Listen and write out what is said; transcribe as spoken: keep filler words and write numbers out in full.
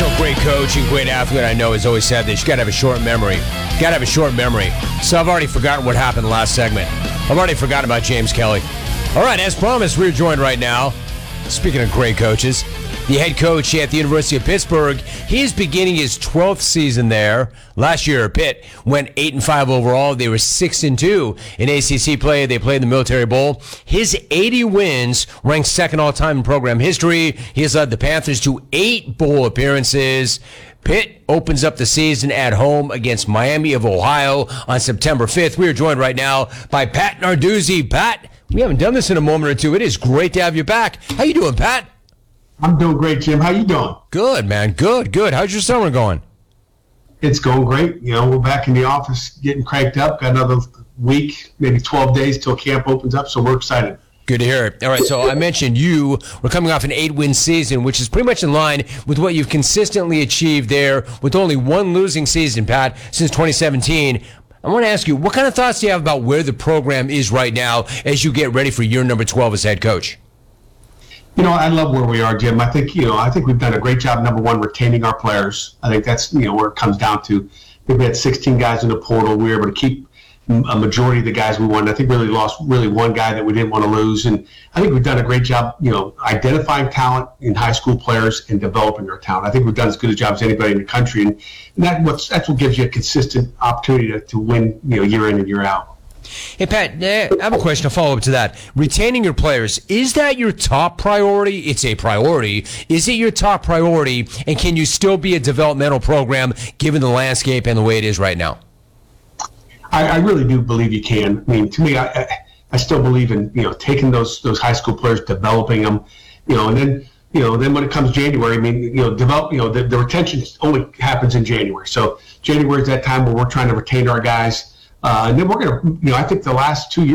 Traditional great coach and great athlete I know has always said this. You got to have a short memory. Got to have a short memory. So I've already forgotten what happened last segment. I've already forgotten about James Kelly. All right, as promised, we're joined right now, speaking of great coaches, the head coach at the University of Pittsburgh. He's beginning his twelfth season there. Last year, Pitt went eight and five overall. They were six and two in A C C play. They played in the Military Bowl. His eighty wins ranks second all time in program history. He has led the Panthers to eight bowl appearances. Pitt opens up the season at home against Miami of Ohio on September fifth. We are joined right now by Pat Narduzzi. Pat, we haven't done this in a moment or two. It is great to have you back. How you doing, Pat? I'm doing great, Jim. How you doing? Good, man. Good, good. How's your summer going? It's going great. You know, we're back in the office getting cranked up. Got another week, maybe twelve days till camp opens up, so we're excited. Good to hear it. All right, so I mentioned you were coming off an eight-win season, which is pretty much in line with what you've consistently achieved there with only one losing season, Pat, since twenty seventeen. I want to ask you, what kind of thoughts do you have about where the program is right now as you get ready for year number twelve as head coach? You know, I love where we are, Jim. I think, you know, I think we've done a great job, number one, retaining our players. I think that's, you know, where it comes down to. I think we had sixteen guys in the portal. We were able to keep a majority of the guys we wanted. I think we really lost really one guy that we didn't want to lose. And I think we've done a great job, you know, identifying talent in high school players and developing their talent. I think we've done as good a job as anybody in the country. And, and that what's, that's what gives you a consistent opportunity to, to win, you know, year in and year out. Hey, Pat, I have a question, a follow-up to that. Retaining your players, is that your top priority? It's a priority. Is it your top priority, and can you still be a developmental program given the landscape and the way it is right now? I, I really do believe you can. I mean, to me, I, I, I still believe in, you know, taking those those high school players, developing them, you know, and then, you know, then when it comes January, I mean, you know, develop, you know, the, the retention only happens in January. So January is that time where we're trying to retain our guys. Uh, and then we're going to, you know, I think the last two years,